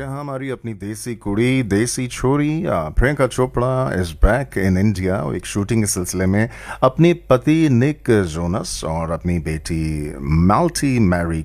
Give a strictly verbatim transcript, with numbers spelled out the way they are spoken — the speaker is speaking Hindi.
जी हाँ, हमारी अपनी देसी कुड़ी देसी छोरी आ, Priyanka Chopra is back in India एक शूटिंग के सिलसिले में अपने पति निक जोनस और अपनी बेटी माल्टी मैरी